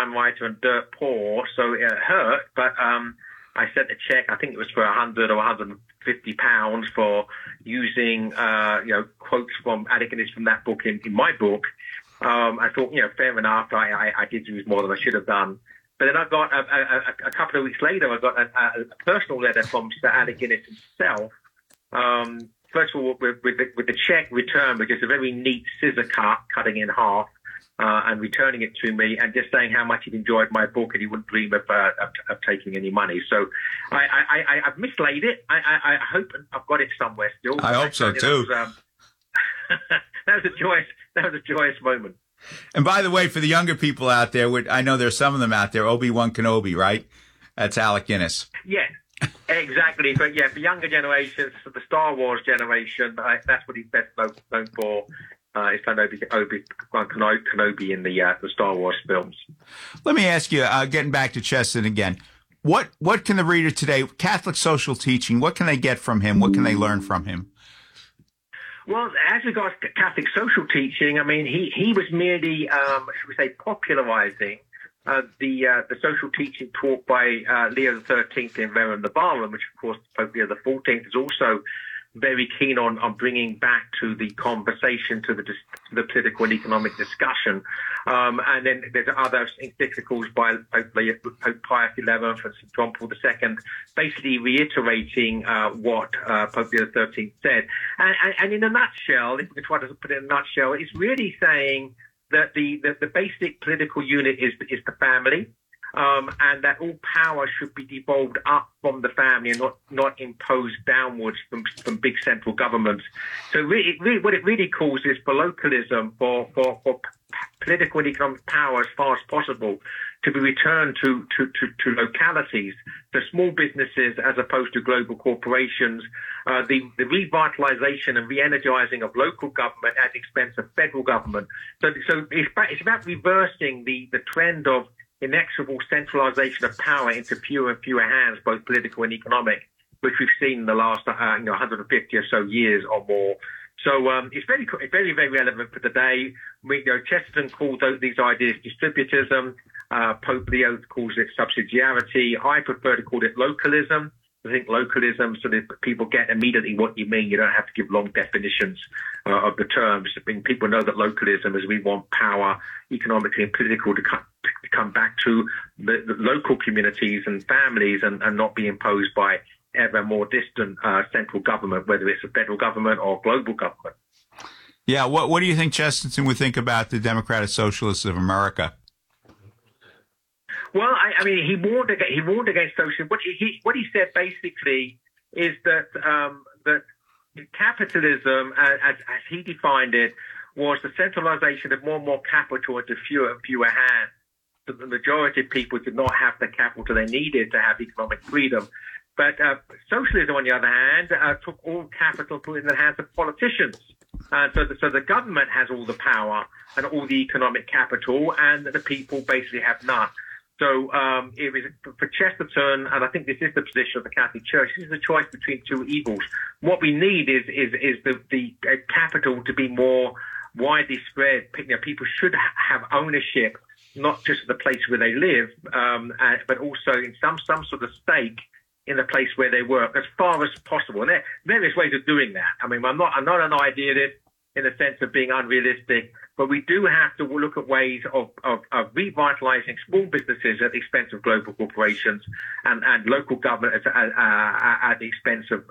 crime writer and dirt poor, so it hurt. But I sent a check. I think it was for £100 or £150 for using quotes from Alec Guinness from that book in my book. I thought, fair enough. I did use more than I should have done. But then I got a couple of weeks later, I got a personal letter from Sir Alec Guinness himself. First of all, with the check return, which is a very neat scissor cut, cutting in half, and returning it to me, and just saying how much he'd enjoyed my book and he wouldn't dream of taking any money. So I've mislaid it. I hope I've got it somewhere still. I hope so too. That was a joyous moment. And by the way, for the younger people out there, I know there's some of them out there, Obi-Wan Kenobi, right? That's Alec Guinness. Yeah, exactly. But yeah, for younger generations, for the Star Wars generation, that's what he's best known for. Is Obi-Wan Kenobi in the Star Wars films. Let me ask you, getting back to Chesterton again, what can the reader today, Catholic social teaching, what can they get from him? What can they learn from him? Well, as regards to Catholic social teaching, I mean, he was merely, should we say, popularizing the social teaching taught by Leo XIII in Verum Novarum, which, of course, Pope Leo XIV is also very keen on bringing back to the conversation, to the political and economic discussion. And then there's other encyclicals by Pope Pius XI and St. John Paul II, basically reiterating what Pope Leo XIII said. And in a nutshell, if we try to put it in a nutshell, it's really saying that the basic political unit is the family. And that all power should be devolved up from the family and not imposed downwards from big central governments. So what it really calls is for localism, for political and economic power as far as possible to be returned to localities, to small businesses as opposed to global corporations, the revitalization and re-energizing of local government at the expense of federal government. So it's about reversing the trend of inexorable centralization of power into fewer and fewer hands, both political and economic, which we've seen in the last 150 or so years or more. So it's very, very, very relevant for today. Chesterton called these ideas distributism. Pope Leo calls it subsidiarity. I prefer to call it localism. I think localism, so that people get immediately what you mean. You don't have to give long definitions of the terms. I mean, people know that localism is we want power, economically and political, to come back to the local communities and families and not be imposed by ever more distant central government, whether it's a federal government or global government. Yeah, what do you think Chesterton would think about the Democratic Socialists of America? Well, I mean, he warned against socialism. What he said basically is that that capitalism, as he defined it, was the centralization of more and more capital into fewer and fewer hands. So the majority of people did not have the capital they needed to have economic freedom. But socialism, on the other hand, took all capital, put it in the hands of politicians. So the government has all the power and all the economic capital, and the people basically have none. So it was for Chesterton, and I think this is the position of the Catholic Church. This is a choice between two evils. What we need is the capital to be more widely spread. People should have ownership, not just of the place where they live, but also in some sort of stake in the place where they work, as far as possible. And there are various ways of doing that. I mean, I'm not an idealist in the sense of being unrealistic, but we do have to look at ways of revitalizing small businesses at the expense of global corporations and local government at the expense of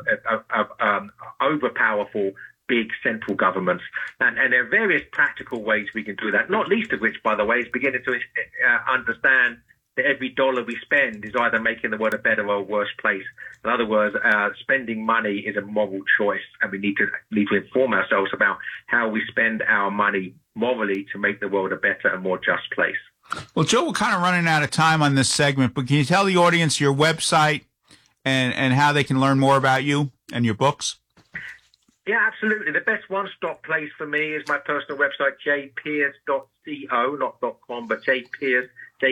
overpowerful big central governments. And there are various practical ways we can do that, not least of which, by the way, is beginning to understand that every dollar we spend is either making the world a better or a worse place. In other words, spending money is a moral choice, and we need to inform ourselves about how we spend our money morally to make the world a better and more just place. Well, Joe, we're kind of running out of time on this segment, but can you tell the audience your website and how they can learn more about you and your books? Yeah, absolutely. The best one-stop place for me is my personal website, jpearce.co, not .com, but jpearce,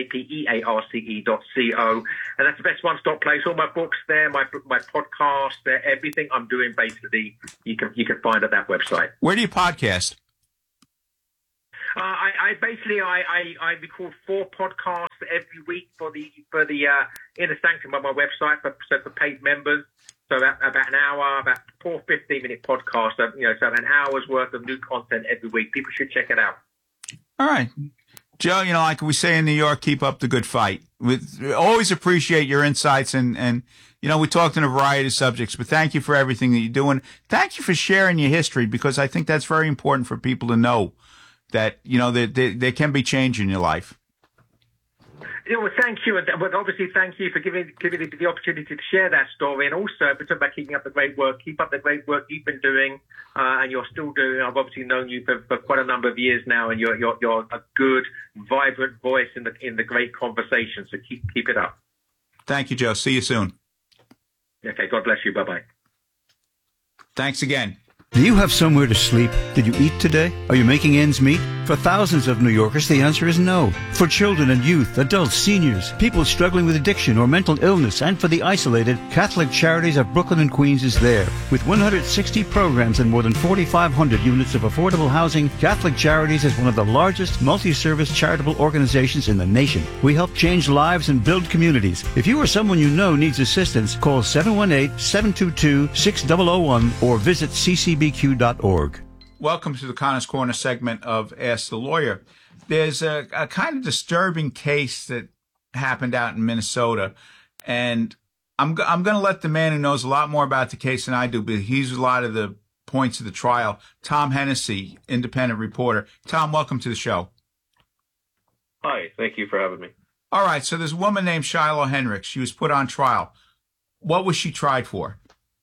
jpearce.co. And that's the best one-stop place. All my books there, my podcast there, everything I'm doing, basically, you can find at that website. Where do you podcast? I basically I record 4 podcasts every week for the Inner Sanctum on my website for paid members. So about an hour, about 4 15-minute podcasts. So an hour's worth of new content every week. People should check it out. All right. Joe, like we say in New York, keep up the good fight. We always appreciate your insights and we talked on a variety of subjects, but thank you for everything that you're doing. Thank you for sharing your history, because I think that's very important for people to know that, there can be change in your life. Well, thank you. But obviously, thank you for giving me the opportunity to share that story. And also, about keeping up the great work. Keep up the great work you've been doing, and you're still doing. I've obviously known you for quite a number of years now, and you're a good, vibrant voice in the great conversation. So keep it up. Thank you, Joe. See you soon. Okay. God bless you. Bye-bye. Thanks again. Do you have somewhere to sleep? Did you eat today? Are you making ends meet? For thousands of New Yorkers, the answer is no. For children and youth, adults, seniors, people struggling with addiction or mental illness, and for the isolated, Catholic Charities of Brooklyn and Queens is there. With 160 programs and more than 4,500 units of affordable housing, Catholic Charities is one of the largest multi-service charitable organizations in the nation. We help change lives and build communities. If you or someone you know needs assistance, call 718-722-6001 or visit ccbq.org. Welcome to the Connor's Corner segment of Ask the Lawyer. There's a kind of disturbing case that happened out in Minnesota, and I'm going to let the man who knows a lot more about the case than I do, but he's a lot of the points of the trial, Tom Hennessy, independent reporter. Tom, welcome to the show. Hi, thank you for having me. All right, so there's a woman named Shiloh Henricks. She was put on trial. What was she tried for?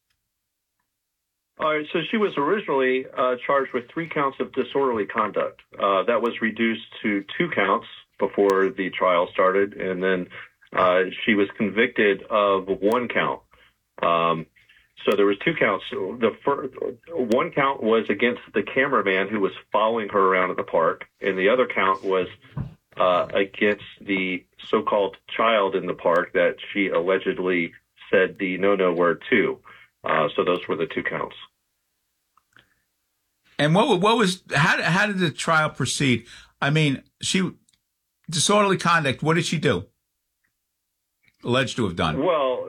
All right, so she was originally charged with 3 counts of disorderly conduct. That was reduced to 2 counts before the trial started, and then she was convicted of 1 count. So there was 2 counts. The first 1 count was against the cameraman who was following her around at the park, and the other count was against the so-called child in the park that she allegedly said the no-no word to. So those were the 2 counts. And how did the trial proceed? I mean, disorderly conduct, what did she do? Alleged to have done. Well,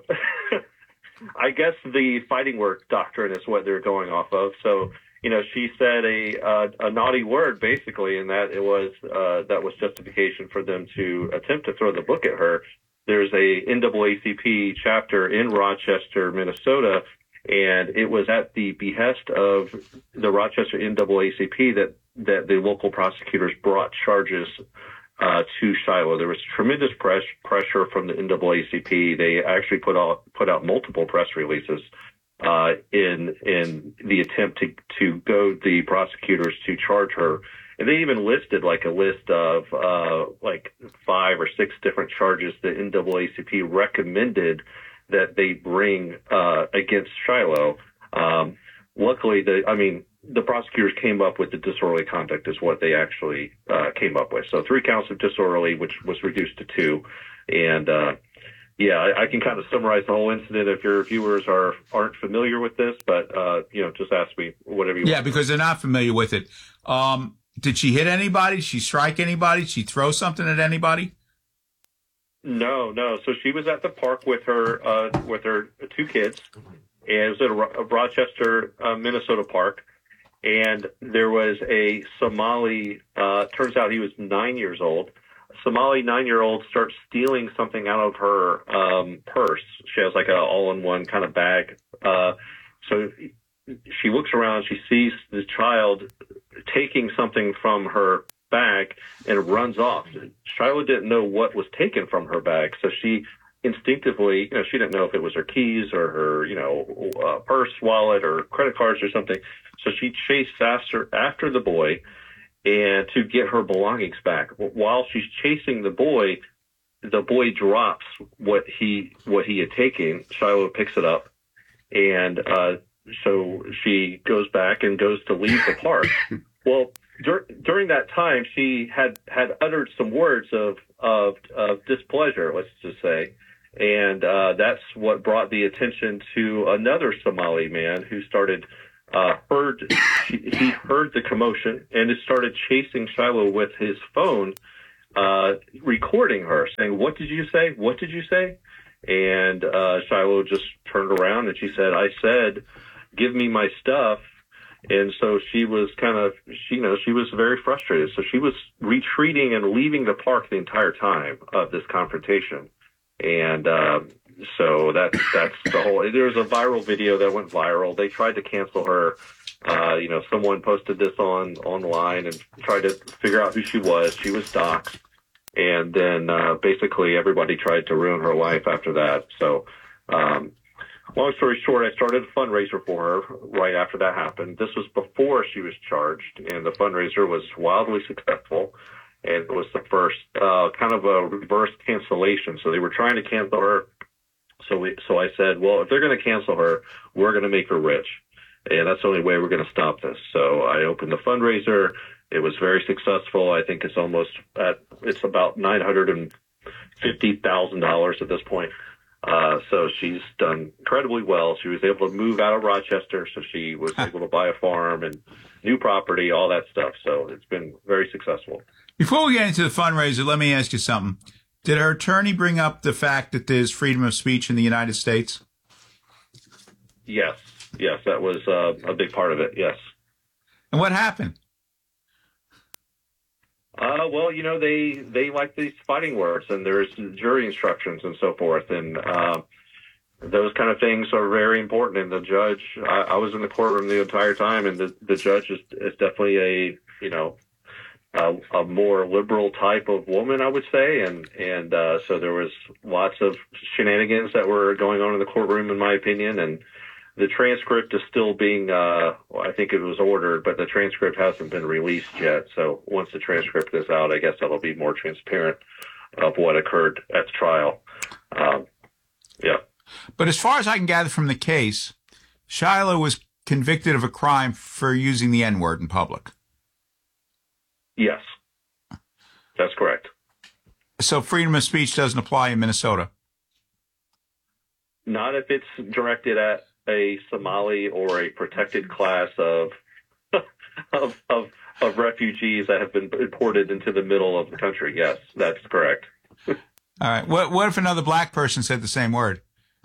I guess the fighting work doctrine is what they're going off of. So, she said a naughty word basically, and that that was justification for them to attempt to throw the book at her. There's a NAACP chapter in Rochester, Minnesota, and it was at the behest of the Rochester NAACP that the local prosecutors brought charges to Shiloh. There was tremendous pressure from the NAACP. They actually put out multiple press releases in the attempt to goad the prosecutors to charge her. And they even listed a list of 5 or 6 different charges the NAACP recommended that they bring against Shiloh. Luckily, the prosecutors came up with the disorderly conduct is what they actually came up with. So 3 counts of disorderly, which was reduced to 2. And I can kind of summarize the whole incident if your viewers aren't familiar with this, but just ask me whatever you want. Yeah, because they're not familiar with it. Did she hit anybody? Did she strike anybody? Did she throw something at anybody? No. So she was at the park with her 2 kids, and it was at a Rochester, Minnesota park. And there was a Somali. Turns out he was 9 years old. A Somali 9-year-old starts stealing something out of her purse. She has an all-in-one kind of bag. So she looks around. She sees the child taking something from her bag and runs off. Shiloh didn't know what was taken from her bag, so she instinctively, she didn't know if it was her keys or her, purse, wallet, or credit cards or something. So she chased after the boy and to get her belongings back. While she's chasing the boy drops what he had taken. Shiloh picks it up, and so she goes back and goes to leave the park. Well, during that time, she had uttered some words of displeasure, let's just say, and that's what brought the attention to another Somali man who started he heard the commotion and it started chasing Shiloh with his phone, recording her, saying, "What did you say? What did you say?" And Shiloh just turned around and she said, "I said, give me my stuff." And so she was she was very frustrated. So she was retreating and leaving the park the entire time of this confrontation. And so that's the whole. There's a viral video that went viral. They tried to cancel her. Someone posted this online and tried to figure out who she was. She was doxxed. And then basically everybody tried to ruin her life after that. So long story short, I started a fundraiser for her right after that happened. This was before she was charged, and the fundraiser was wildly successful. And it was the first kind of a reverse cancellation. So they were trying to cancel her. So I said, well, if they're going to cancel her, we're going to make her rich. And that's the only way we're going to stop this. So I opened the fundraiser. It was very successful. I think it's it's about $950,000 at this point. So she's done incredibly well. She was able to move out of Rochester. So she was able to buy a farm and new property, all that stuff. So it's been very successful. Before we get into the fundraiser, let me ask you something. Did her attorney bring up the fact that there's freedom of speech in the United States? Yes, that was a big part of it, yes. And what happened? Well, they like these fighting words, and there's jury instructions and so forth, and those kind of things are very important. And the judge, I was in the courtroom the entire time, and the judge is definitely a more liberal type of woman, I would say, and so there was lots of shenanigans that were going on in the courtroom, in my opinion, and the transcript is still being, I think it was ordered, but the transcript hasn't been released yet. So once the transcript is out, I guess that'll be more transparent of what occurred at the trial. Yeah. But as far as I can gather from the case, Shiloh was convicted of a crime for using the N-word in public. Yes, that's correct. So freedom of speech doesn't apply in Minnesota? Not if it's directed at a Somali or a protected class of refugees that have been imported into the middle of the country. Yes, that's correct. All right. What if another black person said the same word?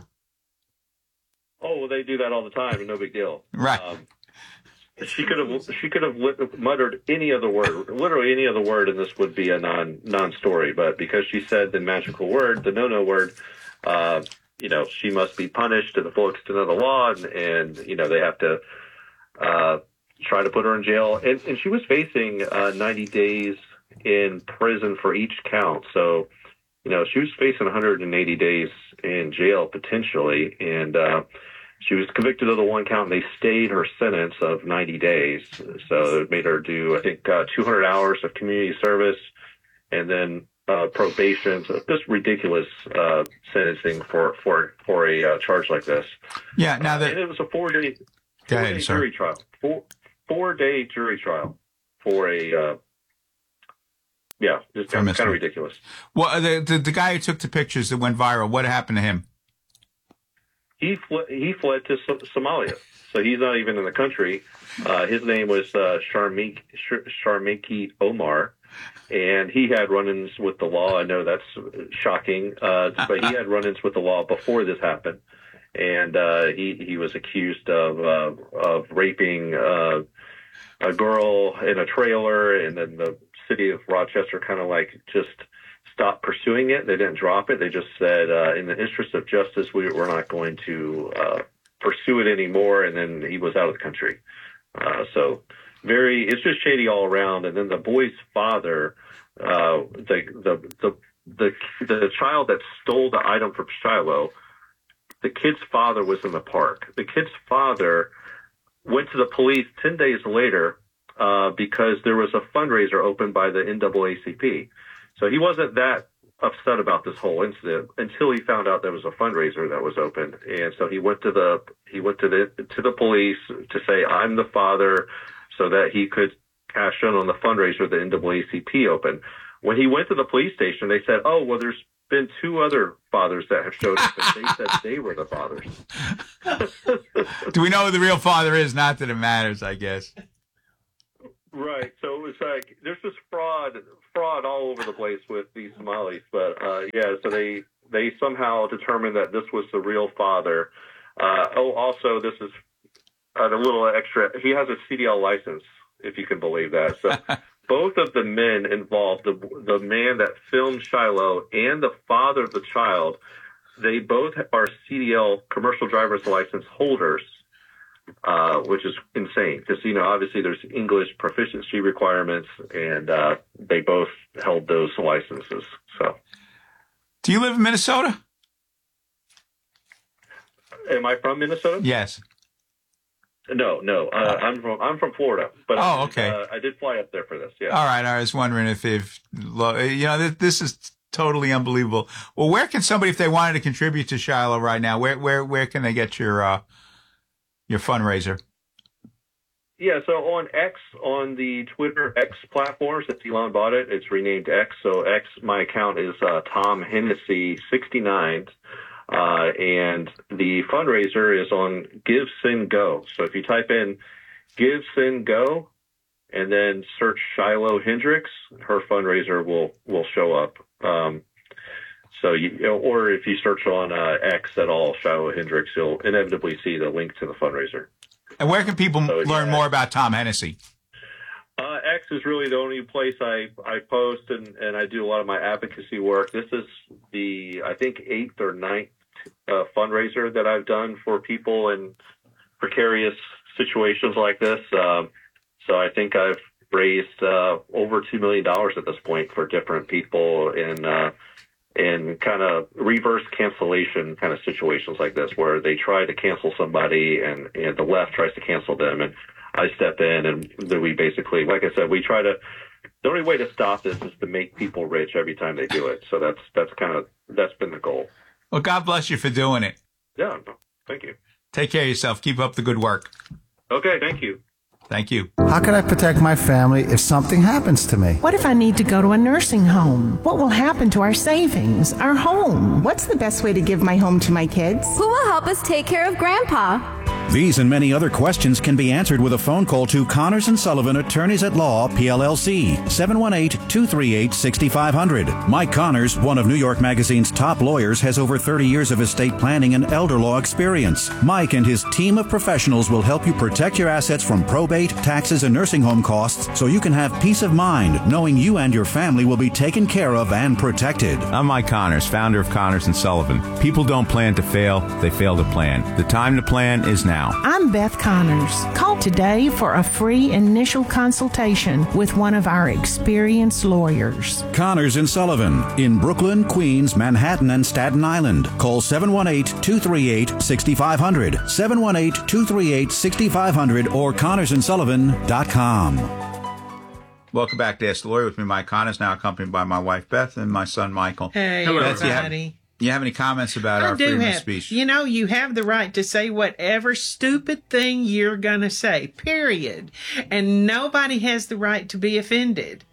Oh, well, they do that all the time. No big deal. Right. She could have muttered any other word, literally any other word, and this would be a non-story. But because she said the magical word, the no-no word, she must be punished to the full extent of the law, and they have to try to put her in jail. And she was facing 90 days in prison for each count. So, she was facing 180 days in jail potentially, and she was convicted of the one count, and they stayed her sentence of 90 days. So it made her do, I think, 200 hours of community service, and then probation. So just ridiculous sentencing for a charge like this. Yeah. Now that and it was a 4-day jury trial. 4-day jury trial for a just kind of ridiculous. Well, the guy who took the pictures that went viral, what happened to him? He fled to Somalia, so he's not even in the country. His name was Sharmiki Omar, and he had run-ins with the law. I know that's shocking, but he had run-ins with the law before this happened, and he was accused of raping a girl in a trailer, and then the city of Rochester kind of just stopped pursuing it. They didn't drop it. They just said, in the interest of justice, we're not going to pursue it anymore. And then he was out of the country. So it's just shady all around. And then the boy's father, the child that stole the item from Shiloh, the kid's father was in the park. The kid's father went to the police 10 days later because there was a fundraiser opened by the NAACP. So he wasn't that upset about this whole incident until he found out there was a fundraiser that was opened, and so he went to the police to say, "I'm the father," so that he could cash in on the fundraiser the NAACP opened. When he went to the police station, they said, "Oh, well, there's been two other fathers that have showed up, and they said they were the fathers. Do we know who the real father is? Not that it matters, I guess. Right. So it was like there's just fraud all over the place with these Somalis. But so they somehow determined that this was the real father. Also, this is a little extra. He has a CDL license, if you can believe that. So both of the men involved, the man that filmed Shiloh and the father of the child, they both are CDL, commercial driver's license holders, which is insane because, obviously there's English proficiency requirements, and they both held those licenses. So, do you live in Minnesota? Am I from Minnesota? Yes. No. I'm from Florida, but okay. I did fly up there for this. Yeah. All right. I was wondering if this is totally unbelievable. Well, where can somebody, if they wanted to contribute to Shiloh right now, where can they get your fundraiser? Yeah, so on X, on the Twitter X platform, since Elon bought it, it's renamed X. So X, my account is Tom Hennessy 69. And the fundraiser is on Give, Send, Go. So if you type in Give, Send, Go, and then search Shiloh Hendricks, her fundraiser will show up. Or if you search on X at all, Shiloh Hendricks, you'll inevitably see the link to the fundraiser. And where can people learn more about Tom Hennessy? X is really the only place I post, and I do a lot of my advocacy work. This is the, I think, 8th or 9th fundraiser that I've done for people in precarious situations like this. So I think I've raised over $2 million at this point for different people in kind of reverse cancellation kind of situations like this, where they try to cancel somebody and the left tries to cancel them, and I step in, and then we basically, like I said, we try to. The only way to stop this is to make people rich every time they do it. So that's been the goal. Well, God bless you for doing it. Yeah, thank you. Take care of yourself. Keep up the good work. Okay, thank you. Thank you. How can I protect my family if something happens to me? What if I need to go to a nursing home? What will happen to our savings, our home? What's the best way to give my home to my kids? Who will help us take care of Grandpa? These and many other questions can be answered with a phone call to Connors & Sullivan, Attorneys at Law, PLLC, 718-238-6500. Mike Connors, one of New York Magazine's top lawyers, has over 30 years of estate planning and elder law experience. Mike and his team of professionals will help you protect your assets from probate, taxes, and nursing home costs so you can have peace of mind knowing you and your family will be taken care of and protected. I'm Mike Connors, founder of Connors & Sullivan. People don't plan to fail, they fail to plan. The time to plan is now. I'm Beth Connors. Call today for a free initial consultation with one of our experienced lawyers. Connors & Sullivan in Brooklyn, Queens, Manhattan, and Staten Island. Call 718-238-6500, 718-238-6500, or ConnorsandSullivan.com. Welcome back to Ask the Lawyer with me, Mike Connors, now accompanied by my wife, Beth, and my son, Michael. Hey, hello, everybody. You have any comments about our freedom of speech? You know, you have the right to say whatever stupid thing you're going to say, period. And nobody has the right to be offended.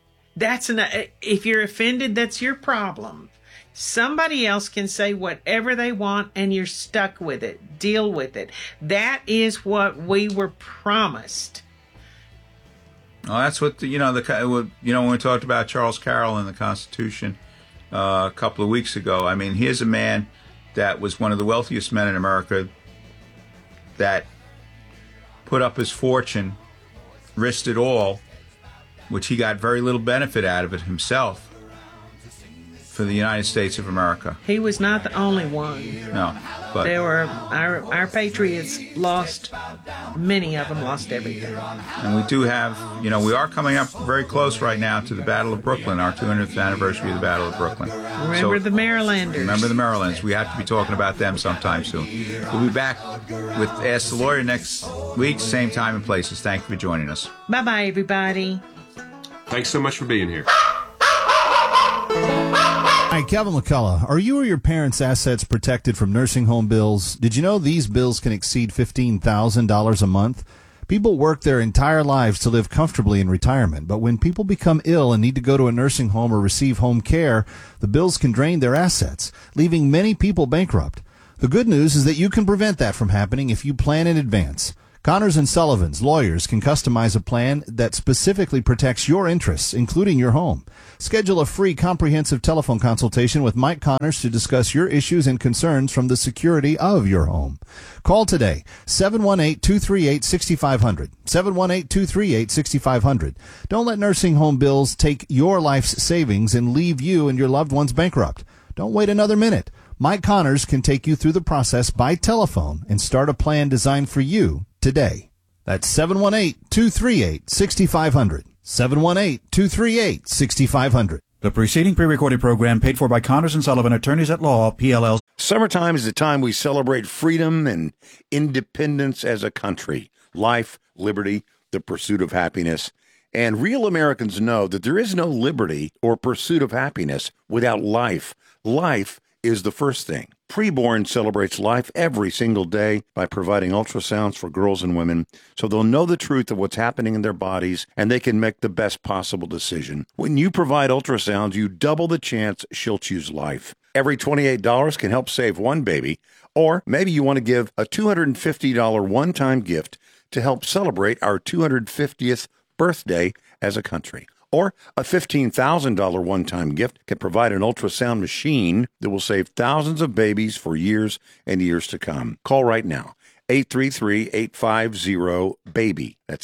If you're offended, that's your problem. Somebody else can say whatever they want, and you're stuck with it. Deal with it. That is what we were promised. Well, that's what, when we talked about Charles Carroll and the Constitution a couple of weeks ago. I mean, here's a man that was one of the wealthiest men in America that put up his fortune, risked it all, which he got very little benefit out of it himself, for the United States of America. He was not the only one. No, but there were our patriots lost. Many of them lost everything. And we do have, we are coming up very close right now to the Battle of Brooklyn, our 200th anniversary of the Battle of Brooklyn. Remember the Marylanders. Remember the Marylanders. We have to be talking about them sometime soon. We'll be back with Ask the Lawyer next week, same time and places. Thank you for joining us. Bye-bye, everybody. Thanks so much for being here. Hi, Kevin McCullough. Are you or your parents' assets protected from nursing home bills? Did you know these bills can exceed $15,000 a month? People work their entire lives to live comfortably in retirement, but when people become ill and need to go to a nursing home or receive home care, the bills can drain their assets, leaving many people bankrupt. The good news is that you can prevent that from happening if you plan in advance. Connors and Sullivan's lawyers can customize a plan that specifically protects your interests, including your home. Schedule a free comprehensive telephone consultation with Mike Connors to discuss your issues and concerns from the security of your home. Call today, 718-238-6500, 718-238-6500. Don't let nursing home bills take your life's savings and leave you and your loved ones bankrupt. Don't wait another minute. Mike Connors can take you through the process by telephone and start a plan designed for you today. That's 718-238-6500. 718-238-6500. The preceding pre-recorded program paid for by Connors and Sullivan, attorneys at law, PLLC. Summertime is the time we celebrate freedom and independence as a country. Life, liberty, the pursuit of happiness. And real Americans know that there is no liberty or pursuit of happiness without life. Life is the first thing. Preborn celebrates life every single day by providing ultrasounds for girls and women so they'll know the truth of what's happening in their bodies and they can make the best possible decision. When you provide ultrasounds, you double the chance she'll choose life. Every $28 can help save one baby, or maybe you want to give a $250 one-time gift to help celebrate our 250th birthday as a country. Or a $15,000 one-time gift can provide an ultrasound machine that will save thousands of babies for years and years to come. Call right now, 833-850-BABY. That's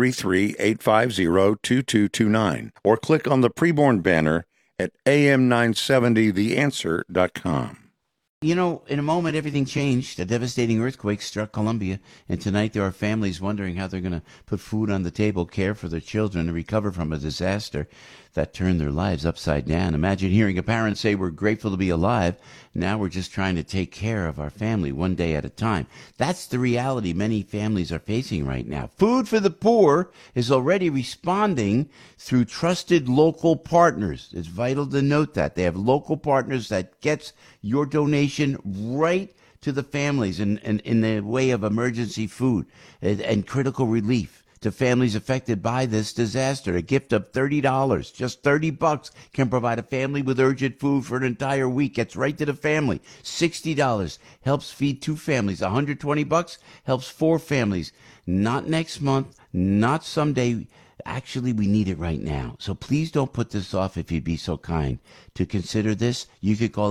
833-850-2229. Or click on the preborn banner at am970theanswer.com. You know, in a moment, everything changed. A devastating earthquake struck Colombia, and tonight there are families wondering how they're going to put food on the table, care for their children, and recover from a disaster that turned their lives upside down. Imagine hearing a parent say, "We're grateful to be alive. Now we're just trying to take care of our family one day at a time." That's the reality many families are facing right now. Food for the Poor is already responding through trusted local partners. It's vital to note that. They have local partners that gets your donation right to the families in the way of emergency food and critical relief to families affected by this disaster. A gift of $30, just $30, can provide a family with urgent food for an entire week. Gets right to the family. $60 helps feed 2 families. $120 helps 4 families. Not next month, not someday. Actually, we need it right now. So please don't put this off if you'd be so kind to consider this. You could call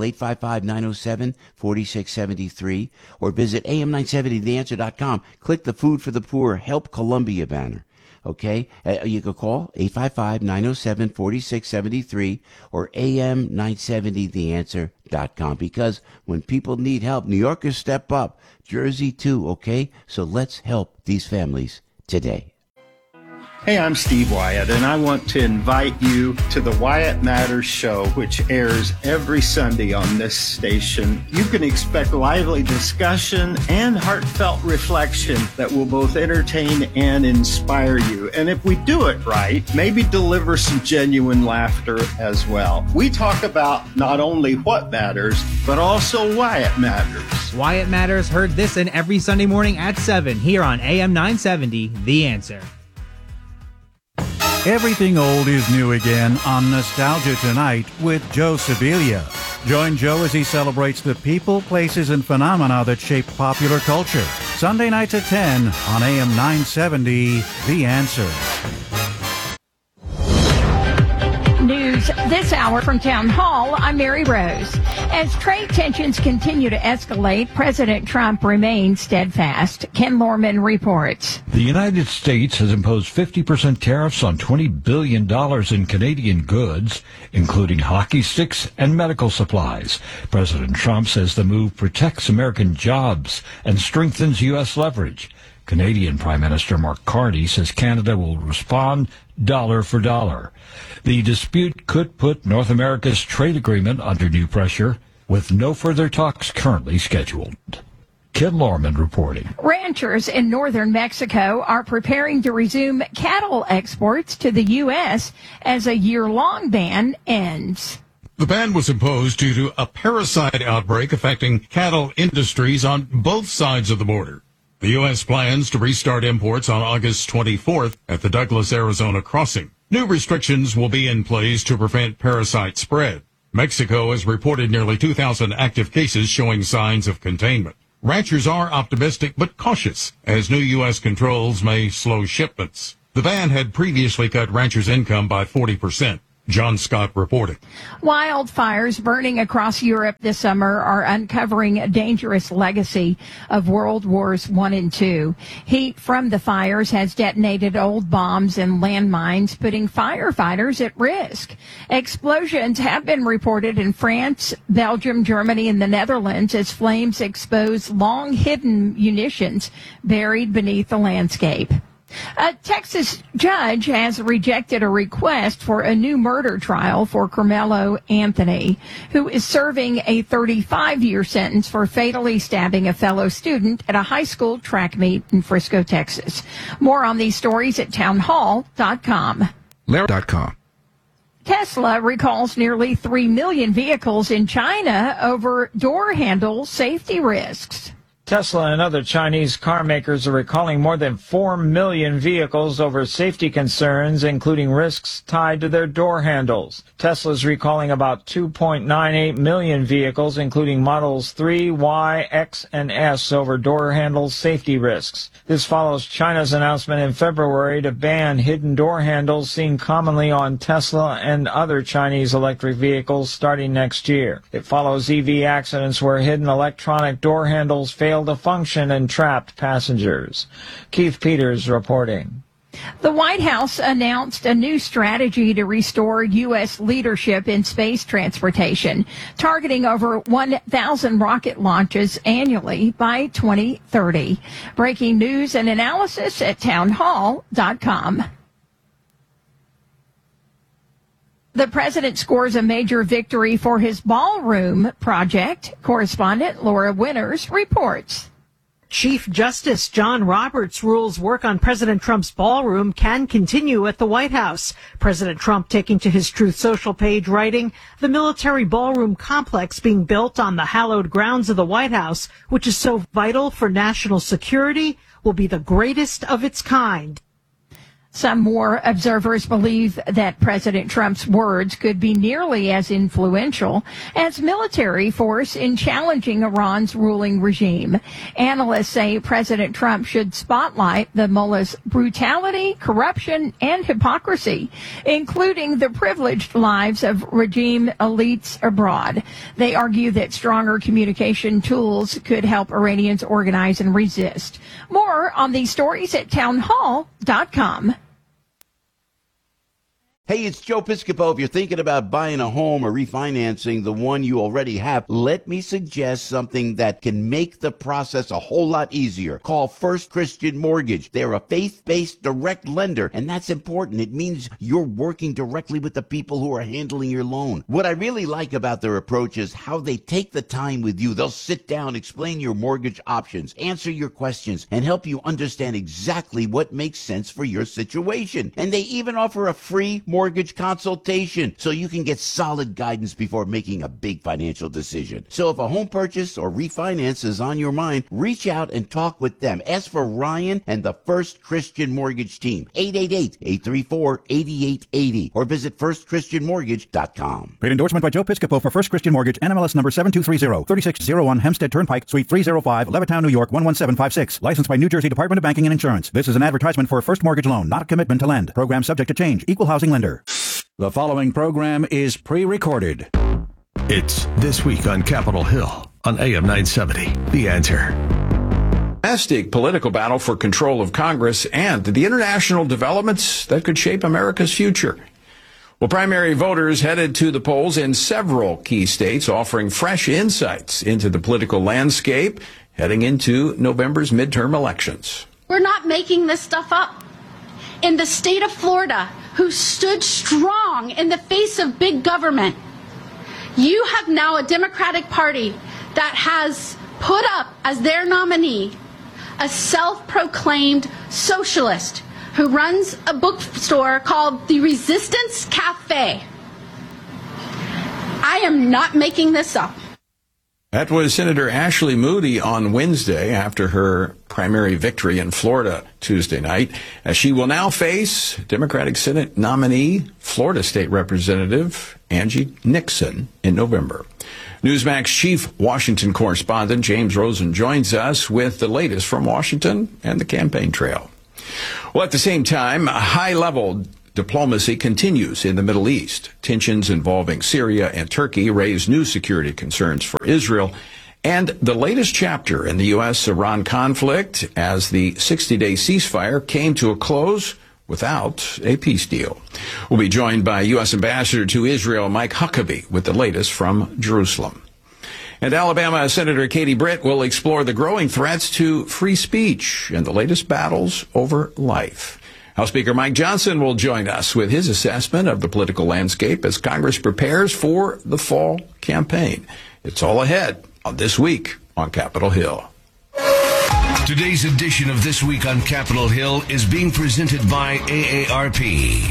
855-907-4673 or visit am970theanswer.com. Click the Food for the Poor Help Columbia banner. Okay? You could call 855-907-4673 or am970theanswer.com, because when people need help, New Yorkers step up. Jersey too, okay? So let's help these families today. Hey, I'm Steve Wyatt, and I want to invite you to the Wyatt Matters Show, which airs every Sunday on this station. You can expect lively discussion and heartfelt reflection that will both entertain and inspire you. And if we do it right, maybe deliver some genuine laughter as well. We talk about not only what matters, but also why it matters. Wyatt Matters, heard this and every Sunday morning at 7 here on AM 970, The Answer. Everything old is new again on Nostalgia Tonight with Joe Sibilia. Join Joe as he celebrates the people, places, and phenomena that shape popular culture. Sunday nights at 10 on AM 970, The Answer. News this hour from Town Hall, I'm Mary Rose. As trade tensions continue to escalate, President Trump remains steadfast. Ken Lorman reports. The United States has imposed 50% tariffs on $20 billion in Canadian goods, including hockey sticks and medical supplies. President Trump says the move protects American jobs and strengthens U.S. leverage. Canadian Prime Minister Mark Carney says Canada will respond dollar for dollar. The dispute could put North America's trade agreement under new pressure, with no further talks currently scheduled. Ken Lorman reporting. Ranchers in northern Mexico are preparing to resume cattle exports to the U.S. as a year-long ban ends. The ban was imposed due to a parasite outbreak affecting cattle industries on both sides of the border. The U.S. plans to restart imports on August 24th at the Douglas, Arizona crossing. New restrictions will be in place to prevent parasite spread. Mexico has reported nearly 2,000 active cases showing signs of containment. Ranchers are optimistic but cautious, as new U.S. controls may slow shipments. The ban had previously cut ranchers' income by 40%. John Scott reporting. Wildfires burning across Europe this summer are uncovering a dangerous legacy of World Wars I and II. Heat from the fires has detonated old bombs and landmines, putting firefighters at risk. Explosions have been reported in France, Belgium, Germany, and the Netherlands as flames expose long-hidden munitions buried beneath the landscape. A Texas judge has rejected a request for a new murder trial for Carmelo Anthony, who is serving a 35-year sentence for fatally stabbing a fellow student at a high school track meet in Frisco, Texas. More on these stories at townhall.com. Larry.com. Tesla recalls nearly 3 million vehicles in China over door handle safety risks. Tesla and other Chinese car makers are recalling more than 4 million vehicles over safety concerns, including risks tied to their door handles. Tesla is recalling about 2.98 million vehicles, including models 3, Y, X, and S, over door handle safety risks. This follows China's announcement in February to ban hidden door handles seen commonly on Tesla and other Chinese electric vehicles starting next year. It follows EV accidents where hidden electronic door handles fail to function and trapped passengers. Keith Peters reporting. The White House announced a new strategy to restore U.S. leadership in space transportation, targeting over 1,000 rocket launches annually by 2030. Breaking news and analysis at townhall.com. The president scores a major victory for his ballroom project. Correspondent Laura Winters reports. Chief Justice John Roberts rules work on President Trump's ballroom can continue at the White House. President Trump taking to his Truth Social page, writing, "The military ballroom complex being built on the hallowed grounds of the White House, which is so vital for national security, will be the greatest of its kind." Some more observers believe that President Trump's words could be nearly as influential as military force in challenging Iran's ruling regime. Analysts say President Trump should spotlight the mullah's brutality, corruption, and hypocrisy, including the privileged lives of regime elites abroad. They argue that stronger communication tools could help Iranians organize and resist. More on these stories at townhall.com. Hey, it's Joe Piscopo. If you're thinking about buying a home or refinancing the one you already have, let me suggest something that can make the process a whole lot easier. Call First Christian Mortgage. They're a faith-based direct lender, and that's important. It means you're working directly with the people who are handling your loan. What I really like about their approach is how they take the time with you. They'll sit down, explain your mortgage options, answer your questions, and help you understand exactly what makes sense for your situation. And they even offer a free mortgage consultation so you can get solid guidance before making a big financial decision. So if a home purchase or refinance is on your mind, reach out and talk with them. Ask for Ryan and the First Christian Mortgage team, 888-834-8880, or visit firstchristianmortgage.com. Paid endorsement by Joe Piscopo for First Christian Mortgage, NMLS number 7230, 3601 Hempstead Turnpike, Suite 305, Levittown, New York, 11756. Licensed by New Jersey Department of Banking and Insurance. This is an advertisement for a first mortgage loan, not a commitment to lend. Program subject to change. Equal housing lender. The following program is pre-recorded. It's This Week on Capitol Hill on AM 970. The Answer. Domestic political battle for control of Congress and the international developments that could shape America's future. Well, primary voters headed to the polls in several key states, offering fresh insights into the political landscape heading into November's midterm elections. We're not making this stuff up. In the state of Florida, who stood strong in the face of big government, you have now a Democratic Party that has put up as their nominee a self-proclaimed socialist who runs a bookstore called the Resistance Cafe. I am not making this up. That was Senator Ashley Moody on Wednesday after her primary victory in Florida Tuesday night. She will now face Democratic Senate nominee, Florida State Representative Angie Nixon in November. Newsmax chief Washington correspondent James Rosen joins us with the latest from Washington and the campaign trail. Well, at the same time, high-level diplomacy continues in the Middle East. Tensions involving Syria and Turkey raise new security concerns for Israel. And the latest chapter in the U.S.-Iran conflict as the 60-day ceasefire came to a close without a peace deal. We'll be joined by U.S. Ambassador to Israel Mike Huckabee with the latest from Jerusalem. And Alabama Senator Katie Britt will explore the growing threats to free speech and the latest battles over life. House Speaker Mike Johnson will join us with his assessment of the political landscape as Congress prepares for the fall campaign. It's all ahead on This Week on Capitol Hill. Today's edition of This Week on Capitol Hill is being presented by AARP.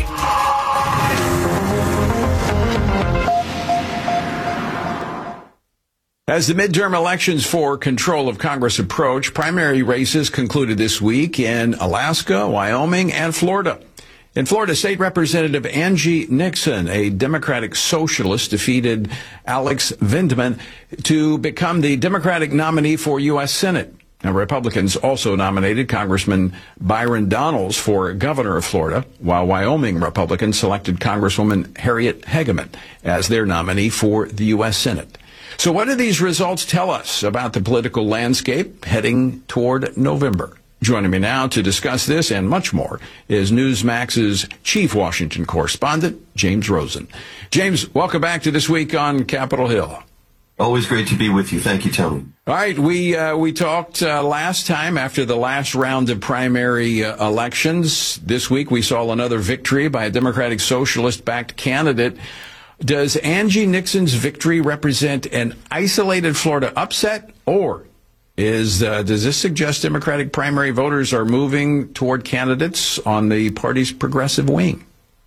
As the midterm elections for control of Congress approach, primary races concluded this week in Alaska, Wyoming, and Florida. In Florida, State Representative Angie Nixon, a Democratic socialist, defeated Alex Vindman to become the Democratic nominee for U.S. Senate. Now, Republicans also nominated Congressman Byron Donalds for governor of Florida, while Wyoming Republicans selected Congresswoman Harriet Hageman as their nominee for the U.S. Senate. So what do these results tell us about the political landscape heading toward November? Joining me now to discuss this and much more is Newsmax's chief Washington correspondent, James Rosen. James, welcome back to This Week on Capitol Hill. Always great to be with you. Thank you, Tony. All right, we talked last time after the last round of primary elections. This week we saw another victory by a Democratic Socialist-backed candidate. Does Angie Nixon's victory represent an isolated Florida upset, or does this suggest Democratic primary voters are moving toward candidates on the party's progressive wing?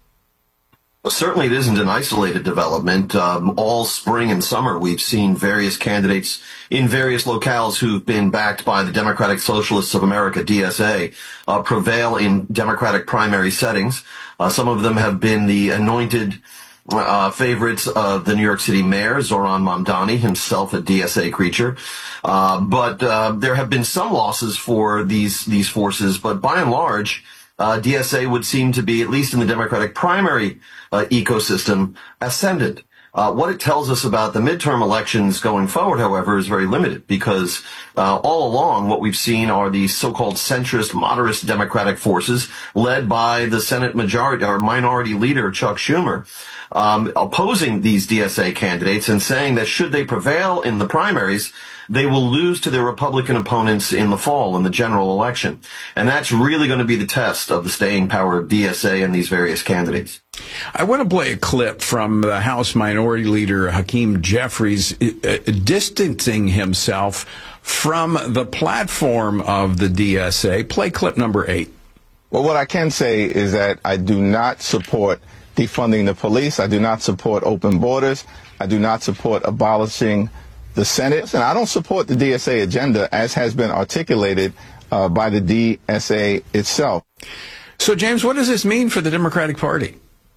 Well, certainly it isn't an isolated development. All spring and summer, we've seen various candidates in various locales who've been backed by the Democratic Socialists of America, DSA, prevail in Democratic primary settings. Some of them have been the anointed favorites of the New York City mayor, Zohran Mamdani, himself a DSA creature. But there have been some losses for these forces, but by and large, DSA would seem to be, at least in the Democratic primary ecosystem, ascendant. What it tells us about the midterm elections going forward, however, is very limited because all along what we've seen are these so-called centrist, moderate Democratic forces led by the Senate majority or minority leader, Chuck Schumer, opposing these DSA candidates and saying that should they prevail in the primaries, they will lose to their Republican opponents in the fall in the general election. And that's really going to be the test of the staying power of DSA and these various candidates. I want to play a clip from the House Minority Leader Hakeem Jeffries distancing himself from the platform of the DSA. Play clip number 8. Well, what I can say is that I do not support defunding the police. I do not support open borders. I do not support abolishing the Senate. And I don't support the DSA agenda as has been articulated by the DSA itself. So, James, what does this mean for the Democratic Party?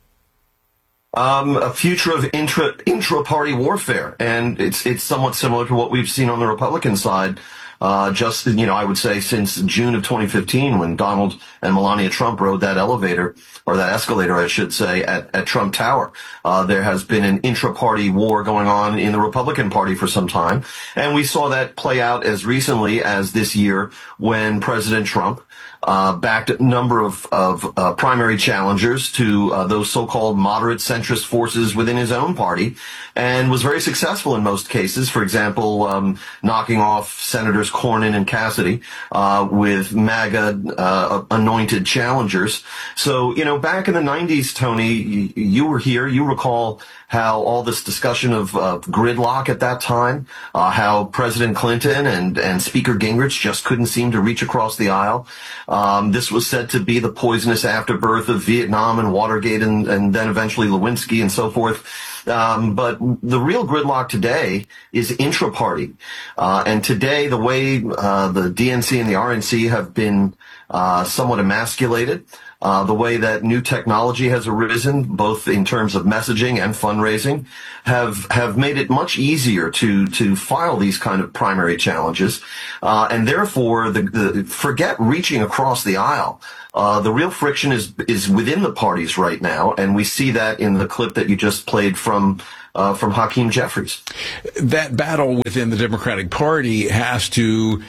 A future of intra-party warfare. And it's somewhat similar to what we've seen on the Republican side. I would say since June of 2015 when Donald and Melania Trump rode that elevator, or that escalator, I should say, at Trump Tower. There has been an intra-party war going on in the Republican Party for some time. And we saw that play out as recently as this year when President Trump backed a number of primary challengers to those so-called moderate centrist forces within his own party, and was very successful in most cases. For example, knocking off Senators Cornyn and Cassidy with MAGA anointed challengers. So, back in the 90s, Tony, you were here. You recall how all this discussion of gridlock at that time, how President Clinton and Speaker Gingrich just couldn't seem to reach across the aisle. This was said to be the poisonous afterbirth of Vietnam and Watergate and then eventually Lewinsky and so forth. But the real gridlock today is intra-party. And today, the way the DNC and the RNC have been somewhat emasculated, the way that new technology has arisen, both in terms of messaging and fundraising, have made it much easier to file these kind of primary challenges. And therefore, forget reaching across the aisle. The real friction is within the parties right now, and we see that in the clip that you just played from Hakeem Jeffries. That battle within the Democratic Party has to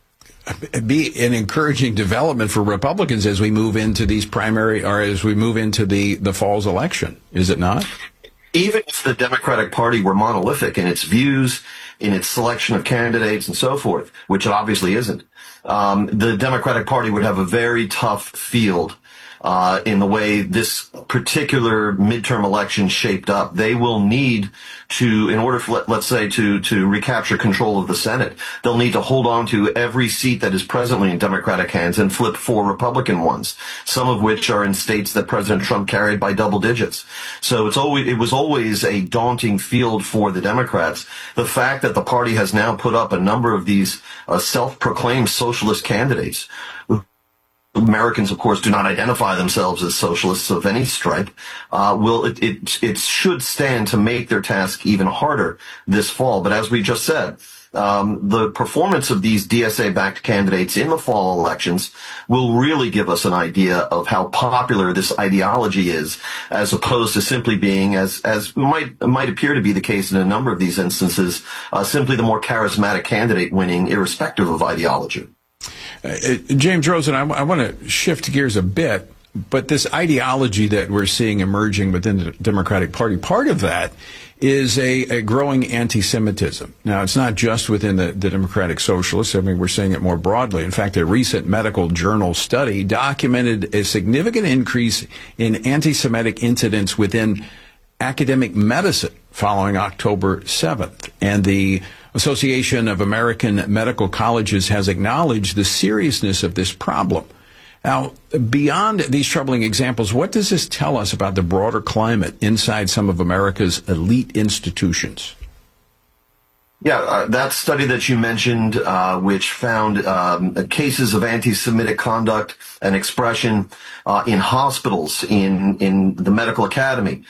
be an encouraging development for Republicans as we move into these primary, or as we move into the fall's election, is it not? Even if the Democratic Party were monolithic in its views, in its selection of candidates and so forth, which it obviously isn't, the Democratic Party would have a very tough field in the way this particular midterm election shaped up. They will need to, in order for, let's say, to recapture control of the Senate, they'll need to hold on to every seat that is presently in Democratic hands and flip 4 Republican ones, some of which are in states that President Trump carried by double digits. So it was always a daunting field for the Democrats. The fact that the party has now put up a number of these self-proclaimed socialist candidates, Americans, of course, do not identify themselves as socialists of any stripe, it should stand to make their task even harder this fall. But as we just said, the performance of these DSA-backed candidates in the fall elections will really give us an idea of how popular this ideology is, as opposed to simply being, as might appear to be the case in a number of these instances, simply the more charismatic candidate winning, irrespective of ideology. James Rosen, I want to shift gears a bit, but this ideology that we're seeing emerging within the Democratic Party, part of that is a growing anti-Semitism. Now, it's not just within the Democratic Socialists. I mean, we're seeing it more broadly. In fact, a recent medical journal study documented a significant increase in anti-Semitic incidents within academic medicine following October 7th. And the Association of American Medical Colleges has acknowledged the seriousness of this problem. Now, beyond these troubling examples, what does this tell us about the broader climate inside some of America's elite institutions? Yeah, that study that you mentioned, which found cases of anti-Semitic conduct and expression in hospitals, in the medical academy,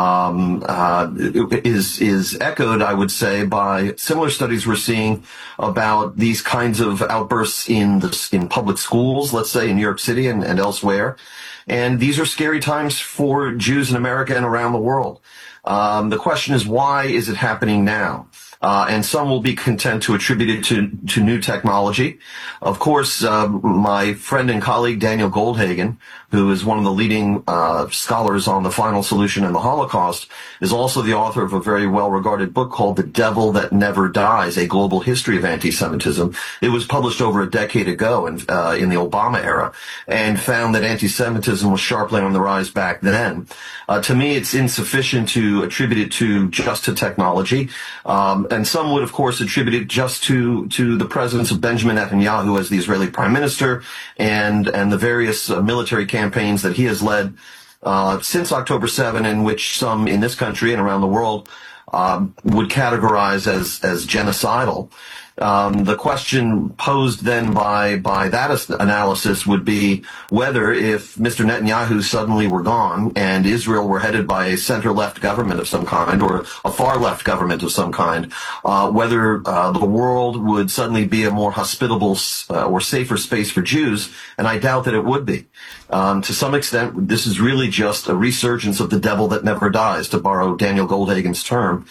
is echoed, I would say, by similar studies we're seeing about these kinds of outbursts in public schools, let's say in New York City and elsewhere. And these are scary times for Jews in America and around the world. The question is, why is it happening now? And some will be content to attribute it to new technology. Of course, my friend and colleague Daniel Goldhagen, who is one of the leading scholars on the final solution in the Holocaust, is also the author of a very well-regarded book called The Devil That Never Dies, A Global History of Anti-Semitism. It was published over a decade ago in the Obama era, and found that anti-Semitism was sharply on the rise back then. To me, it's insufficient to attribute it just to technology. And some would, of course, attribute it just to the presence of Benjamin Netanyahu as the Israeli prime minister and the various military campaigns that he has led since October 7, in which some in this country and around the world would categorize as genocidal. The question posed then by that analysis would be whether, if Mr. Netanyahu suddenly were gone and Israel were headed by a center-left government of some kind or a far-left government of some kind, whether the world would suddenly be a more hospitable or safer space for Jews, and I doubt that it would be. To some extent, this is really just a resurgence of the devil that never dies, to borrow Daniel Goldhagen's term.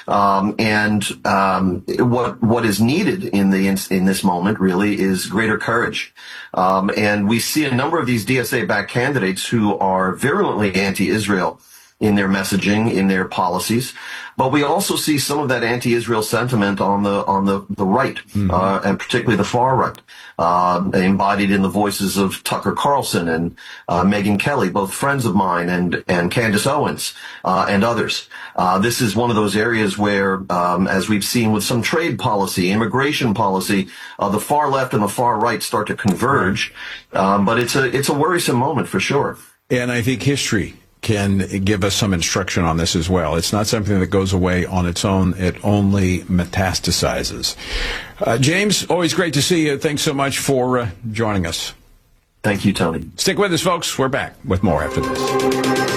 What is needed in this moment really is greater courage. And we see a number of these DSA-backed candidates who are virulently anti-Israel in their messaging, in their policies, but we also see some of that anti-Israel sentiment on the right, and particularly the far right, embodied in the voices of Tucker Carlson and Megyn Kelly, both friends of mine, and Candace Owens and others. This is one of those areas where, as we've seen with some trade policy, immigration policy, the far left and the far right start to converge. But it's a worrisome moment for sure. And I think history can give us some instruction on this as well. It's not something that goes away on its own. It only metastasizes. James, always great to see you. Thanks so much for joining us. Thank you, Tony. Stick with us, folks. We're back with more after this.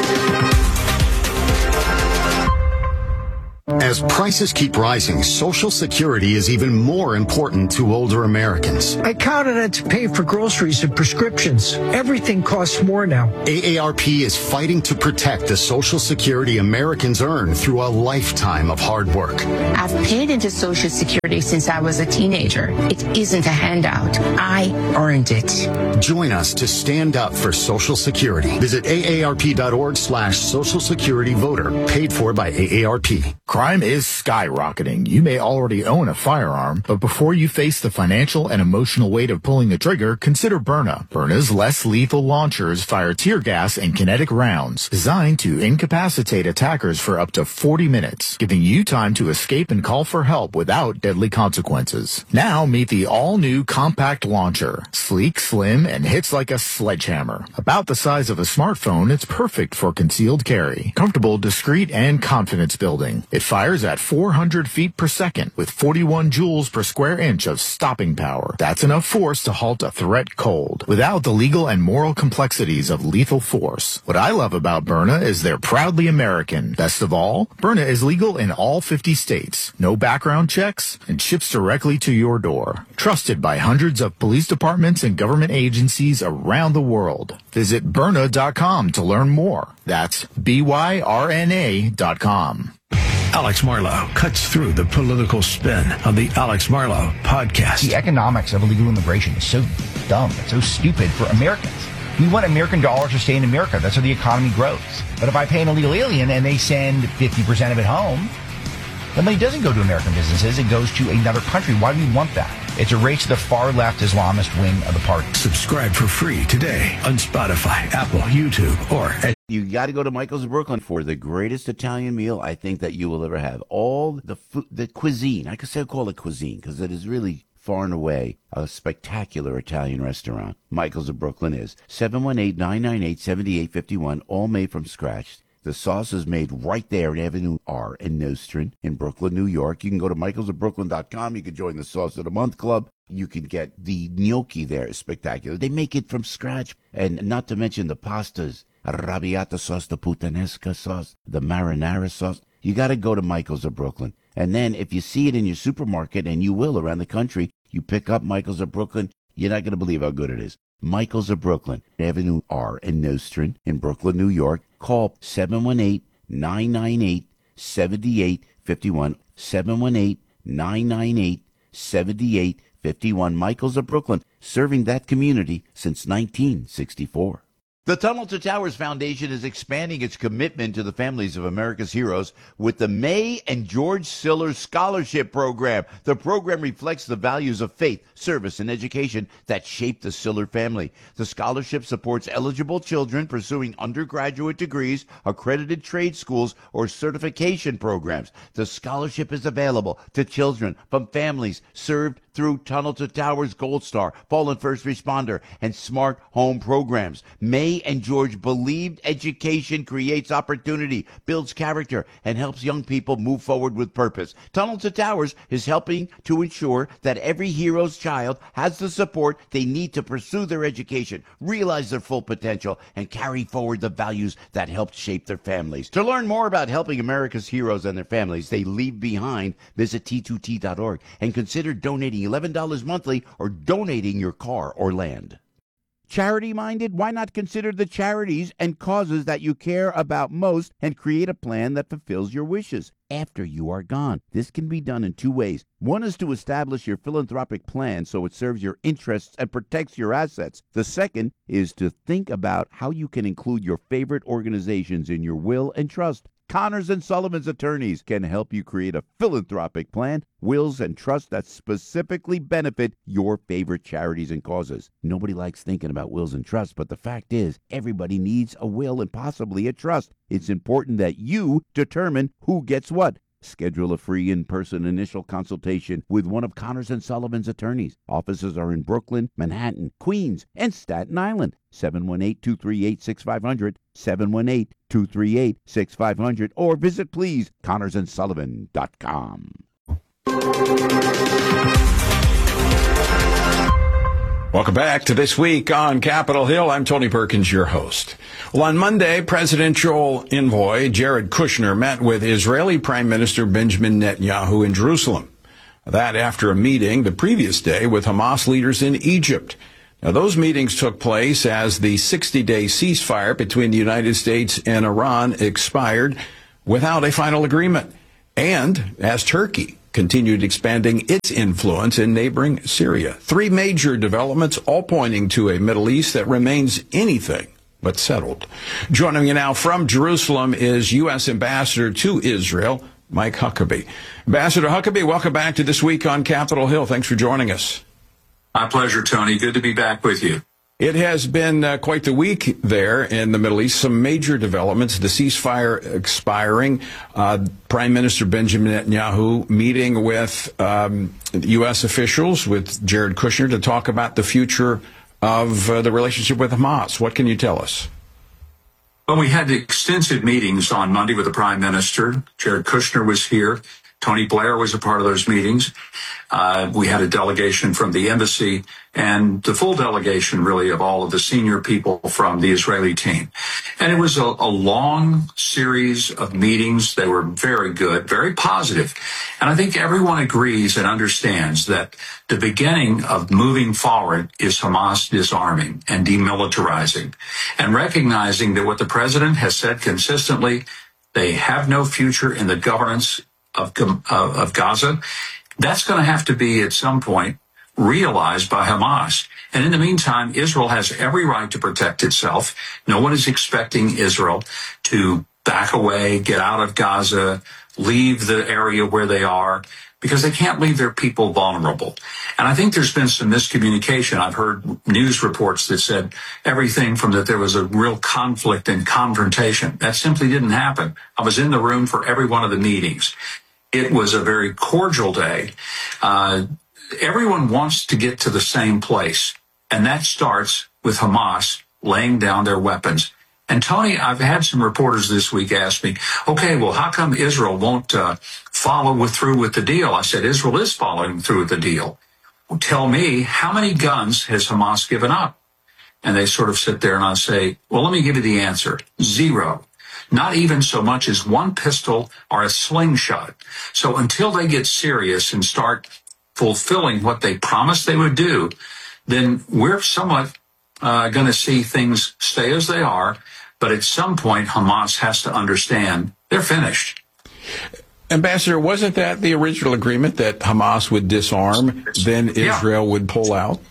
As prices keep rising, Social Security is even more important to older Americans. I count on it to pay for groceries and prescriptions. Everything costs more now. AARP is fighting to protect the Social Security Americans earn through a lifetime of hard work. I've paid into Social Security since I was a teenager. It isn't a handout. I earned it. Join us to stand up for Social Security. Visit aarp.org/Social Security Voter, paid for by AARP. Crime is skyrocketing. You may already own a firearm, but before you face the financial and emotional weight of pulling the trigger, consider Byrna. Byrna's less lethal launchers fire tear gas and kinetic rounds designed to incapacitate attackers for up to 40 minutes, giving you time to escape and call for help without deadly consequences. Now meet the all-new compact launcher. Sleek, slim, and hits like a sledgehammer. About the size of a smartphone, it's perfect for concealed carry. Comfortable, discreet, and confidence building. It fires at 400 feet per second with 41 joules per square inch of stopping power. That's enough force to halt a threat cold, without the legal and moral complexities of lethal force. What I love about Byrna is they're proudly American. Best of all, Byrna is legal in all 50 states, no background checks, and ships directly to your door. Trusted by hundreds of police departments and government agencies around the world. Visit Byrna.com to learn more. That's BYRNA.com. Alex Marlow cuts through the political spin on the Alex Marlow podcast. The economics of illegal immigration is so dumb. It's so stupid for Americans. We want American dollars to stay in America. That's how the economy grows. But if I pay an illegal alien and they send 50% of it home, the money doesn't go to American businesses. It goes to another country. Why do we want that? It's a race to the far-left Islamist wing of the party. Subscribe for free today on Spotify, Apple, YouTube, or at... You got to go to Michael's of Brooklyn for the greatest Italian meal I think that you will ever have. All the food, the cuisine. I could say call it cuisine because it is really far and away a spectacular Italian restaurant. Michael's of Brooklyn is 718-998-7851, all made from scratch. The sauce is made right there in Avenue R in Nostrand in Brooklyn, New York. You can go to michaelsofbrooklyn.com. You can join the Sauce of the Month Club. You can get the gnocchi there. It's spectacular. They make it from scratch. And not to mention the pastas, arrabbiata sauce, the puttanesca sauce, the marinara sauce. You got to go to Michael's of Brooklyn. And then if you see it in your supermarket, and you will around the country, you pick up Michael's of Brooklyn, you're not going to believe how good it is. Michael's of Brooklyn, Avenue R in Nostrand in Brooklyn, New York. Call 718-998-7851. 718-998-7851. Michael's of Brooklyn, serving that community since 1964. The Tunnel to Towers Foundation is expanding its commitment to the families of America's heroes with the May and George Siller Scholarship Program. The program reflects the values of faith, service, and education that shaped the Siller family. The scholarship supports eligible children pursuing undergraduate degrees, accredited trade schools, or certification programs. The scholarship is available to children from families served through Tunnel to Towers Gold Star, Fallen First Responder, and Smart Home programs. May and George believed education creates opportunity, builds character, and helps young people move forward with purpose. Tunnel to Towers is helping to ensure that every hero's child has the support they need to pursue their education, realize their full potential, and carry forward the values that helped shape their families. To learn more about helping America's heroes and their families they leave behind, visit T2T.org and consider donating $11 monthly or donating your car or land. Charity-minded? Why not consider the charities and causes that you care about most and create a plan that fulfills your wishes after you are gone? This can be done in two ways. One is to establish your philanthropic plan so it serves your interests and protects your assets. The second is to think about how you can include your favorite organizations in your will and trust. Connors and Sullivan's attorneys can help you create a philanthropic plan, wills, and trusts that specifically benefit your favorite charities and causes. Nobody likes thinking about wills and trusts, but the fact is, everybody needs a will and possibly a trust. It's important that you determine who gets what. Schedule a free in-person initial consultation with one of Connors & Sullivan's attorneys. Offices are in Brooklyn, Manhattan, Queens, and Staten Island. 718-238-6500, 718-238-6500, or visit, please, ConnorsandSullivan.com. Welcome back to This Week on Capitol Hill. I'm Tony Perkins, your host. Well, on Monday, presidential envoy Jared Kushner met with Israeli Prime Minister Benjamin Netanyahu in Jerusalem. That after a meeting the previous day with Hamas leaders in Egypt. Now, those meetings took place as the 60-day ceasefire between the United States and Iran expired without a final agreement, and as Turkey continued expanding its influence in neighboring Syria. Three major developments, all pointing to a Middle East that remains anything but settled. Joining me now from Jerusalem is U.S. Ambassador to Israel, Mike Huckabee. Ambassador Huckabee, welcome back to This Week on Capitol Hill. Thanks for joining us. My pleasure, Tony. Good to be back with you. It has been quite the week there in the Middle East. Some major developments, the ceasefire expiring, Prime Minister Benjamin Netanyahu meeting with U.S. officials, with Jared Kushner, to talk about the future of the relationship with Hamas. What can you tell us? Well, we had extensive meetings on Monday with the Prime Minister. Jared Kushner was here. Tony Blair was a part of those meetings. We had a delegation from the embassy and the full delegation, really, of all of the senior people from the Israeli team. And it was a long series of meetings. They were very good, very positive. And I think everyone agrees and understands that the beginning of moving forward is Hamas disarming and demilitarizing, and recognizing that what the president has said consistently, they have no future in the governance of Gaza. That's going to have to be at some point realized by Hamas. And in the meantime, Israel has every right to protect itself. No one is expecting Israel to back away, get out of Gaza, leave the area where they are, because they can't leave their people vulnerable. And I think there's been some miscommunication. I've heard news reports that said everything from that there was a real conflict and confrontation. That simply didn't happen. I was in the room for every one of the meetings. It was a very cordial day. Everyone wants to get to the same place, and that starts with Hamas laying down their weapons. And Tony, I've had some reporters this week ask me, okay, well, how come Israel won't follow through with the deal? I said, Israel is following through with the deal. Well, tell me, how many guns has Hamas given up? And they sort of sit there and I say, well, let me give you the answer. 0. Not even so much as one pistol or a slingshot. So until they get serious and start fulfilling what they promised they would do, then we're somewhat going to see things stay as they are. But at some point, Hamas has to understand they're finished. Ambassador, wasn't that the original agreement, that Hamas would disarm, then Israel would pull out?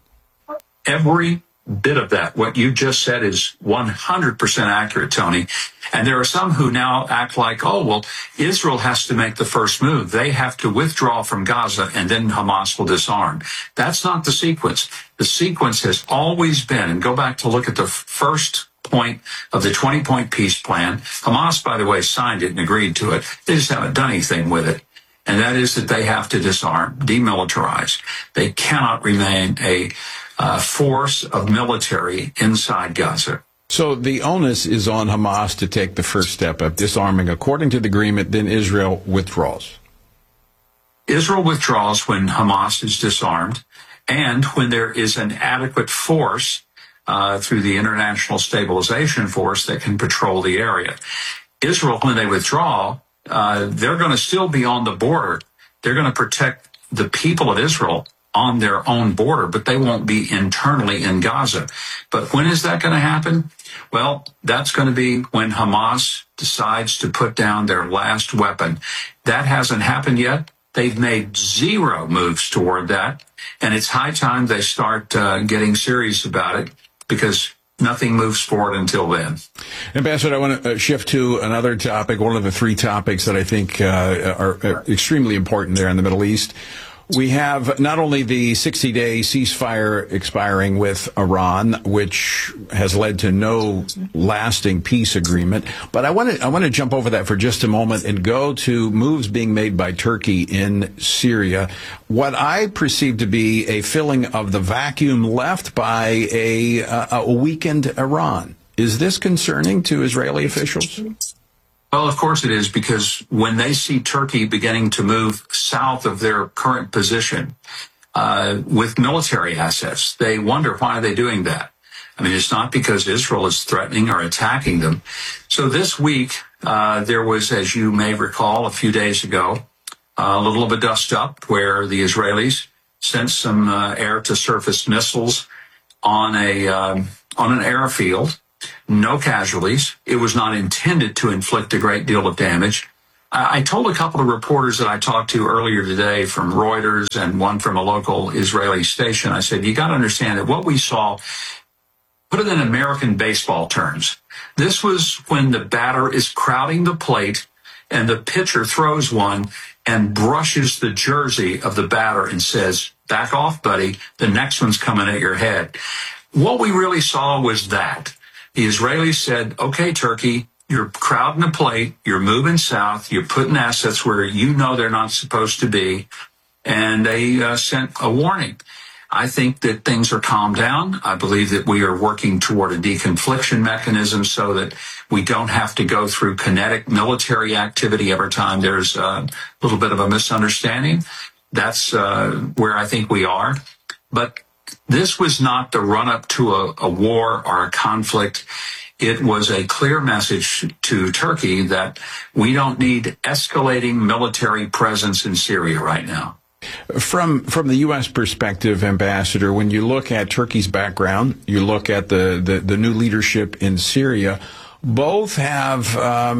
Every bit of that. What you just said is 100% accurate, Tony. And there are some who now act like, oh, well, Israel has to make the first move. They have to withdraw from Gaza and then Hamas will disarm. That's not the sequence. The sequence has always been, and go back to look at the first point of the 20-point peace plan. Hamas, by the way, signed it and agreed to it. They just haven't done anything with it. And that is that they have to disarm, demilitarize. They cannot remain a force of military inside Gaza. So the onus is on Hamas to take the first step of disarming according to the agreement, then Israel withdraws. Israel withdraws when Hamas is disarmed and when there is an adequate force through the International Stabilization Force that can patrol the area. Israel, when they withdraw, they're going to still be on the border. They're going to protect the people of Israel on their own border, but they won't be internally in Gaza. But when is that going to happen? Well, that's going to be when Hamas decides to put down their last weapon. That hasn't happened yet. They've made 0 moves toward that. And it's high time they start getting serious about it, because nothing moves forward until then. Ambassador, I want to shift to another topic, one of the 3 topics that I think are extremely important there in the Middle East. We have not only the 60-day ceasefire expiring with Iran, which has led to no lasting peace agreement, but I want to jump over that for just a moment and go to moves being made by Turkey in Syria. What I perceive to be a filling of the vacuum left by a weakened Iran. Is this concerning to Israeli officials? Well, of course it is, because when they see Turkey beginning to move south of their current position with military assets, they wonder, why are they doing that? I mean, it's not because Israel is threatening or attacking them. So this week, there was, as you may recall, a few days ago, a little of a dust-up where the Israelis sent some air-to-surface missiles on an airfield. No casualties. It was not intended to inflict a great deal of damage. I told a couple of reporters that I talked to earlier today from Reuters and one from a local Israeli station, I said, you got to understand that what we saw, put it in American baseball terms, this was when the batter is crowding the plate and the pitcher throws one and brushes the jersey of the batter and says, back off, buddy, the next one's coming at your head. What we really saw was that. The Israelis said, okay, Turkey, you're crowding the plate, you're moving south, you're putting assets where you know they're not supposed to be, and they sent a warning. I think that things are calmed down. I believe that we are working toward a deconfliction mechanism so that we don't have to go through kinetic military activity every time there's a little bit of a misunderstanding. That's where I think we are. But this was not the run-up to a war or a conflict. It was a clear message to Turkey that we don't need escalating military presence in Syria right now. From the U.S. perspective, Ambassador, when you look at Turkey's background, you look at the new leadership in Syria, both have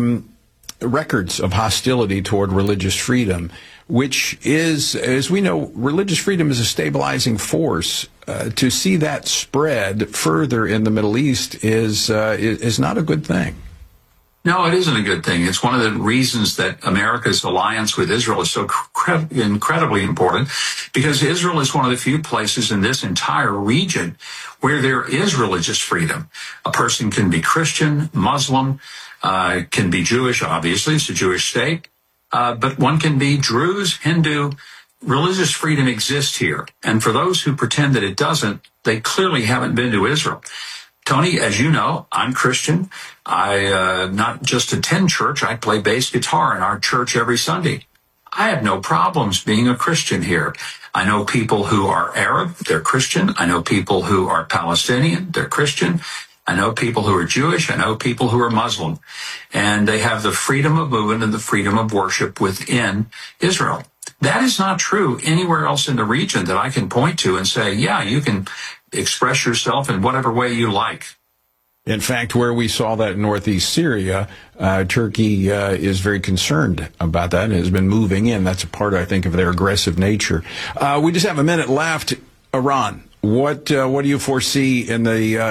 records of hostility toward religious freedom, which is, as we know, religious freedom is a stabilizing force. To see that spread further in the Middle East is not a good thing. No, it isn't a good thing. It's one of the reasons that America's alliance with Israel is so incredibly important, because Israel is one of the few places in this entire region where there is religious freedom. A person can be Christian, Muslim, can be Jewish, obviously, it's a Jewish state, but one can be Druze, Hindu. Religious freedom exists here. And for those who pretend that it doesn't, they clearly haven't been to Israel. Tony, as you know, I'm Christian. I not just attend church, I play bass guitar in our church every Sunday. I have no problems being a Christian here. I know people who are Arab, they're Christian. I know people who are Palestinian, they're Christian. I know people who are Jewish. I know people who are Muslim. And they have the freedom of movement and the freedom of worship within Israel. That is not true anywhere else in the region that I can point to and say, yeah, you can express yourself in whatever way you like. In fact, where we saw that in northeast Syria, Turkey is very concerned about that and has been moving in. That's a part, I think, of their aggressive nature. We just have a minute left. Iran, what do you foresee in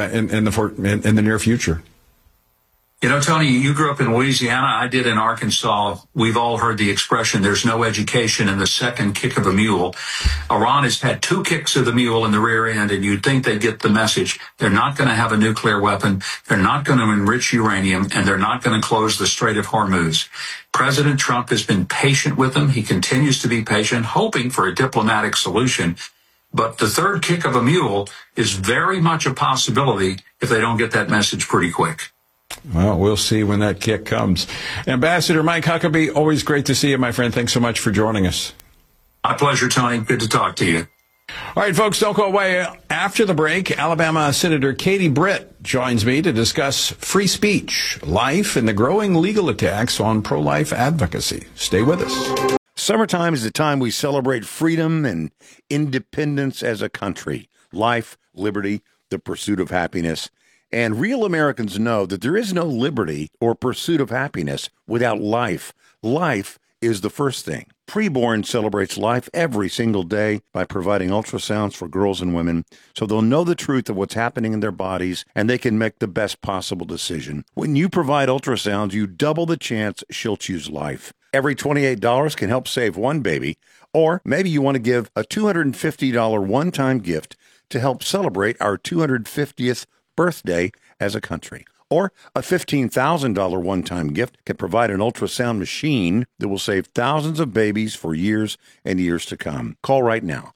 the near future? You know, Tony, you grew up in Louisiana. I did in Arkansas. We've all heard the expression, there's no education in the second kick of a mule. Iran has had 2 kicks of the mule in the rear end, and you'd think they'd get the message. They're not going to have a nuclear weapon. They're not going to enrich uranium, and they're not going to close the Strait of Hormuz. President Trump has been patient with them. He continues to be patient, hoping for a diplomatic solution. But the third kick of a mule is very much a possibility if they don't get that message pretty quick. Well, we'll see when that kick comes. Ambassador Mike Huckabee, always great to see you, my friend. Thanks so much for joining us. My pleasure, Tony. Good to talk to you. All right, folks, don't go away. After the break, Alabama Senator Katie Britt joins me to discuss free speech, life, and the growing legal attacks on pro-life advocacy. Stay with us. Summertime is the time we celebrate freedom and independence as a country. Life, liberty, the pursuit of happiness. And real Americans know that there is no liberty or pursuit of happiness without life. Life is the first thing. Preborn celebrates life every single day by providing ultrasounds for girls and women so they'll know the truth of what's happening in their bodies and they can make the best possible decision. When you provide ultrasounds, you double the chance she'll choose life. Every $28 can help save one baby. Or maybe you want to give a $250 one-time gift to help celebrate our 250th birthday as a country. Or a $15,000 one-time gift can provide an ultrasound machine that will save thousands of babies for years and years to come. Call right now.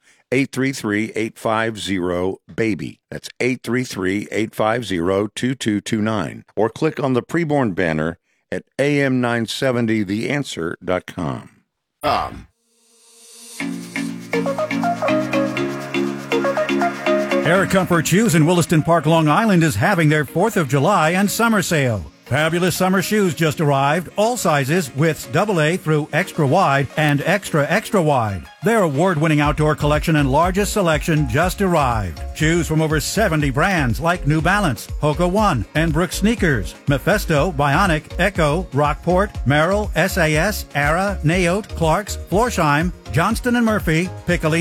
833-850-BABY. That's 833-850-2229. Or click on the preborn banner at am970theanswer.com. Air Comfort Shoes in Williston Park, Long Island is having their 4th of July and summer sale. Fabulous summer shoes just arrived, all sizes, widths AA through extra wide and extra wide. Their award-winning outdoor collection and largest selection just arrived. Shoes from over 70 brands like New Balance, Hoka One, and Brooks Sneakers, Mephisto, Bionic, Echo, Rockport, Merrill, SAS, Ara, Naote, Clarks, Florsheim, Johnston & Murphy, Piccoli,